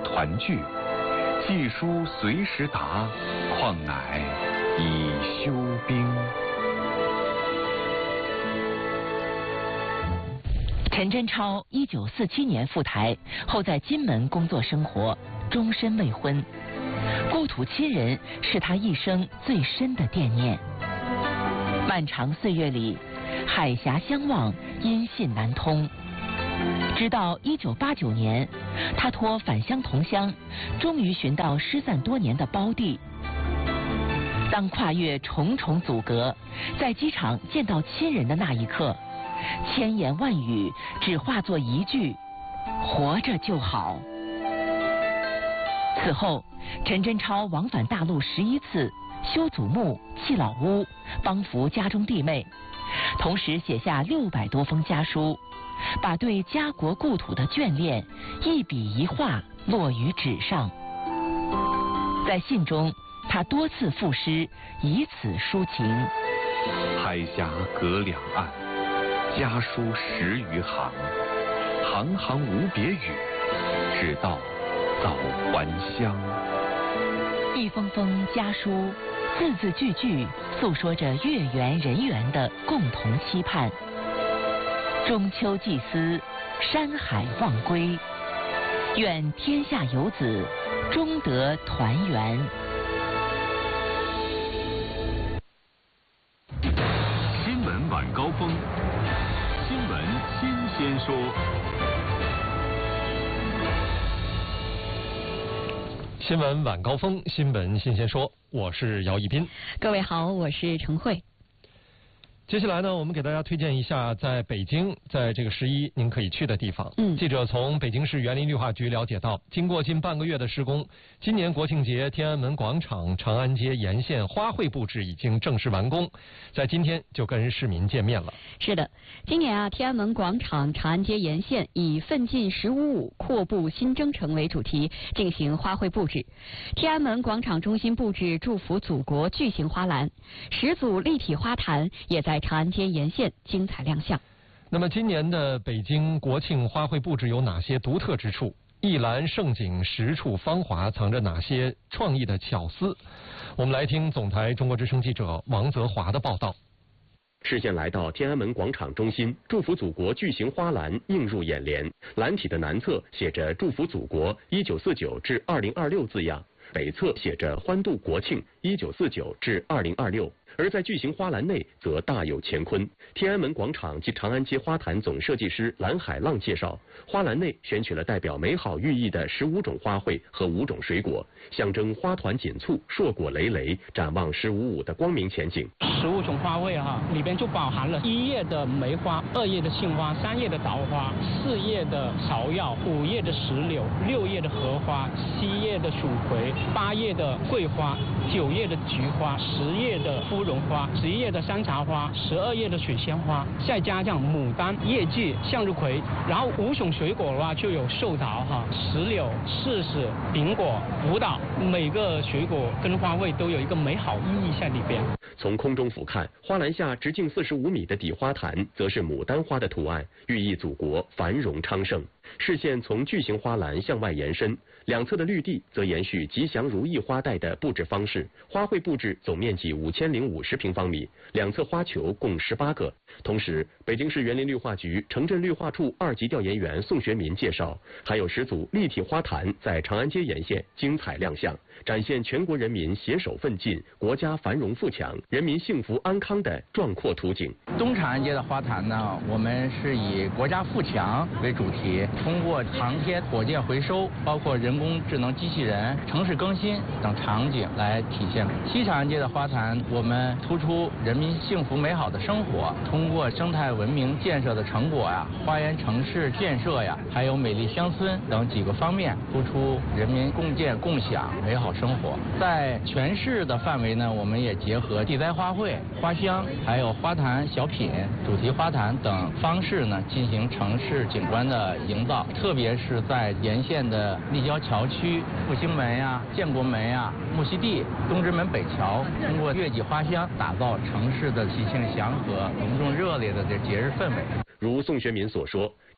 团聚。寄书随时达，况乃已休兵。 陈真超1947年赴台后，在金门工作生活，终身未婚。故土亲人是他一生最深的惦念。漫长岁月里，海峡相望，音信难通。直到1989年，他托返乡同乡，终于寻到失散多年的胞弟。当跨越重重阻隔，在机场见到亲人的那一刻，千言万语只化作一句：活着就好。此后，陈真超往返大陆11次，修祖墓、葺老屋，帮扶家中弟妹，同时写下600多封家书，把对家国故土的眷恋一笔一画落于纸上。在信中，他多次赋诗，以此抒情。 海峡隔两岸，家书10余行，行行无别语，只道早还乡。 一封封家书，字字句句诉说着月圆人圆的共同期盼。中秋祭司，山海望归，愿天下游子终得团圆。 新闻晚高峰，新闻新鲜说。 新闻晚高峰，新闻新鲜说，我是姚一斌。 各位好，我是程慧。 接下来呢，我们给大家推荐一下在北京，在这个11您可以去的地方。记者从北京市园林绿化局了解到，经过近半个月的施工，今年国庆节天安门广场、长安街沿线花卉布置已经正式完工，在今天就跟市民见面了。 是的，今年天安门广场、长安街沿线以奋进15.5阔步新征程为主题进行花卉布置。天安门广场中心布置祝福祖国巨型花篮，10组立体花坛也在长安街沿线精彩亮相。 那么今年的北京国庆花卉布置有哪些独特之处？一篮盛景，10处芳华，藏着哪些创意的巧思？我们来听总台中国之声记者王泽华的报道。 视线来到天安门广场中心，祝福祖国巨型花篮映入眼帘。篮体的南侧写着“祝福祖国1949至2026”字样，北侧写着“欢度国庆1949至2026”。而在巨型花篮内则大有乾坤。天安门广场及长安街花坛总设计师蓝海浪介绍，花篮内选取了代表美好寓意的15种花卉和5种水果，象征花团锦簇、硕果累累，展望15.5的光明前景。 15种花卉里边就包含了1叶的梅花、2叶的杏花、3叶的桃花、4叶的芍药、5叶的石榴、6叶的荷花、7叶的蜀葵、8叶的桂花、9叶的菊花、10叶的芙蓉花、11叶的山茶花、12叶的水仙花，再加上牡丹、叶季、向日葵，然后5种水果的话就有寿桃、石榴、柿子、苹果、葡萄，每个水果跟花卉都有一个美好意义在里边。 从空中俯瞰，花篮下直径45米的底花坛，则是牡丹花的图案，寓意祖国繁荣昌盛。视线从巨型花篮向外延伸，两侧的绿地则延续吉祥如意花带的布置方式。花卉布置总面积5050平方米，两侧花球共18个。同时，北京市园林绿化局城镇绿化处2级调研员宋学民介绍，还有10组立体花坛在长安街沿线精彩亮相，展现全国人民携手奋进、国家繁荣富强、人民幸福安康的壮阔图景。 东长安街的花坛呢，我们是以国家富强为主题，通过航天、火箭回收，包括人工智能机器人、城市更新等场景来体现。西长安街的花坛，我们突出人民幸福美好的生活，通过生态文明建设的成果呀、花园城市建设呀，还有美丽乡村等几个方面，突出人民共建共享美好生活。在全市的范围呢，我们也结合地栽花卉、花香，还有花坛小品、主题花坛等方式呢，进行城市景观的营造。特别是在沿线的立交桥区、复兴门呀、建国门呀、木樨地、东直门北桥，通过月季花香，打造城市的喜庆祥和、隆重热烈的节日氛围。 如宋学民所说，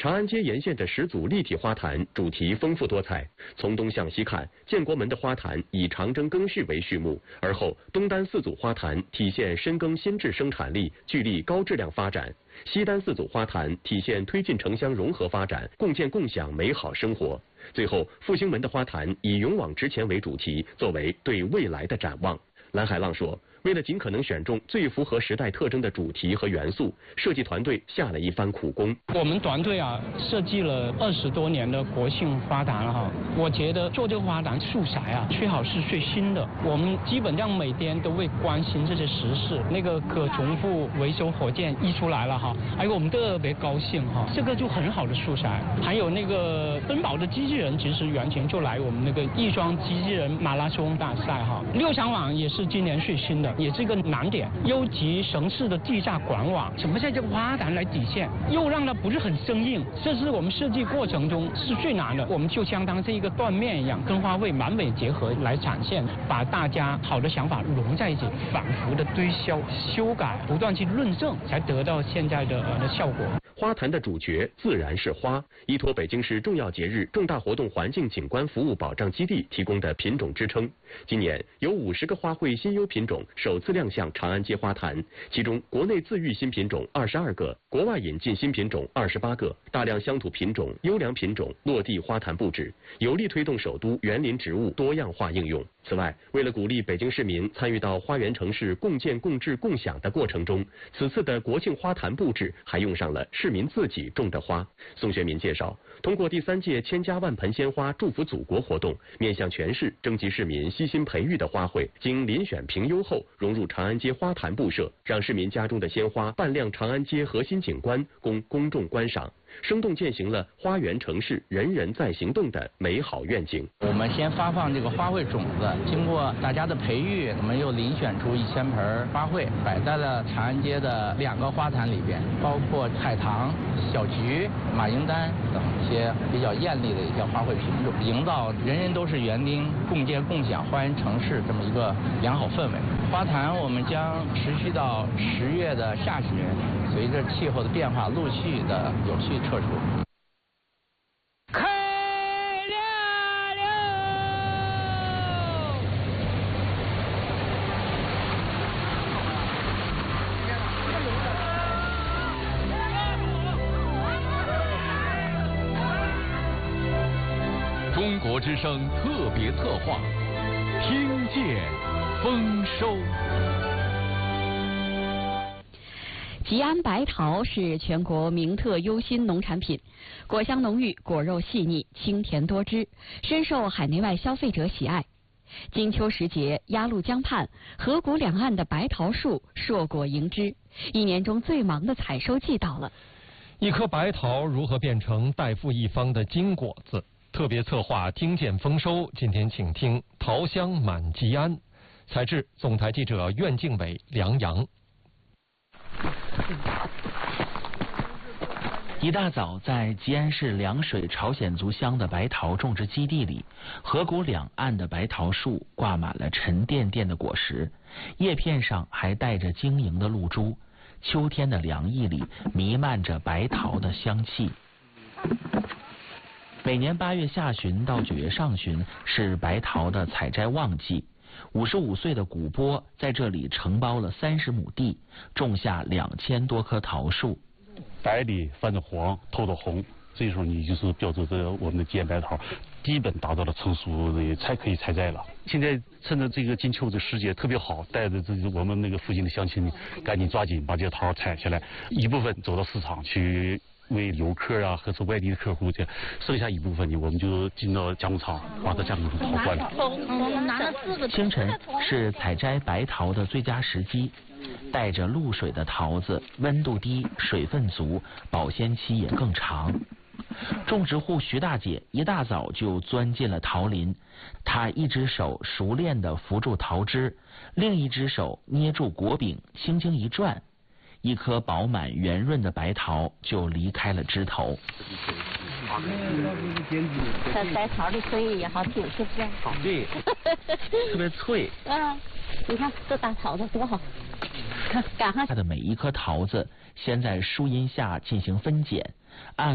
长安街沿线的10组立体花坛主题丰富多彩。从东向西看，建国门的花坛以长征更序为序幕，而后东单4组花坛体现深耕新质生产力，聚力高质量发展；西单4组花坛体现推进城乡融合发展，共建共享美好生活。最后，复兴门的花坛以勇往直前为主题，作为对未来的展望。蓝海浪说，为了尽可能选中最符合时代特征的主题和元素，设计团队下了一番苦功。 我们团队设计了20多年的国庆花坛了我觉得做这个花坛素材最好是最新的。我们基本上每天都会关心这些时事。那个可重复维修火箭一出来了哎呦，我们特别高兴这个就很好的素材。还有那个奔跑的机器人，其实原型就来我们那个亦庄机器人马拉松大赛6场网也是今年最新的。也是一个难点，优级城市的地下管网怎么在这个花坛来体现，又让它不是很生硬，这是我们设计过程中是最难的。我们就相当这一个缎面一样，跟花卉完美结合来展现，把大家好的想法融在一起，反复的推销、修改，不断去论证，才得到现在的效果。 花坛的主角自然是花，依托北京市重要节日重大活动环境景观服务保障基地提供的品种支撑。今年有50个花卉新优品种首次亮相长安街花坛，其中国内自育新品种22个，国外引进新品种28个，大量乡土品种、优良品种落地花坛布置，有力推动首都园林植物多样化应用。此外，为了鼓励北京市民参与到花园城市共建共治共享的过程中，此次的国庆花坛布置还用上了市民自己种的花。宋学民介绍，通过第3届千家万盆鲜花祝福祖国活动，面向全市征集市民悉心培育的花卉，经遴选评优后融入长安街花坛布设，让市民家中的鲜花扮亮长安街核心景观，供公众观赏，生动践行了花园城市人人在行动的美好愿景。 我们先发放这个花卉种子，经过大家的培育，我们又遴选出1000盆花卉，摆在了长安街的2个花坛里边，包括海棠、小菊、马缨丹等一些比较艳丽的一些花卉品种，营造人人都是园丁、共建共享花园城市这么一个良好氛围。花坛我们将持续到10月的下旬，随着气候的变化，陆续的有序撤除。 中国之声特别策划，听见丰收。 吉安白桃是全国名特优新农产品，果香浓郁，果肉细腻，清甜多汁，深受海内外消费者喜爱。金秋时节，鸭绿江畔、河谷两岸的白桃树硕果盈枝，一年中最忙的采收季到了。 一颗白桃如何变成代富一方的金果子？特别策划听见丰收，今天请听桃香满吉安。采制总台记者苑敬伟、梁阳。 一大早，在吉安市凉水朝鲜族乡的白桃种植基地里，河谷两岸的白桃树挂满了沉甸甸的果实，叶片上还带着晶莹的露珠。秋天的凉意里弥漫着白桃的香气。每年8月下旬到9月上旬是白桃的采摘旺季。55岁的古波在这里承包了30亩地，种下2000多棵桃树。 白里泛着黄，透着红，这时候你就是标志着我们的吉安白桃基本达到了成熟的才可以采摘了。现在趁着这个金秋的时节特别好，带着我们那个附近的乡亲赶紧抓紧把这些桃采下来，一部分走到市场去为游客啊，或是外地的客户去，剩下一部分呢，我们就进到加工厂，把它加工成桃罐了。 清晨是采摘白桃的最佳时机，带着露水的桃子温度低，水分足，保鲜期也更长。种植户徐大姐一大早就钻进了桃林，她一只手熟练地扶住桃枝，另一只手捏住果柄，轻轻一转，一颗饱满圆润的白桃就离开了枝头。 这白桃的声音也好听，是不是？ 对，特别脆。 你看这大桃子多好，看赶上它的每一颗桃子先在树荫下进行分拣，按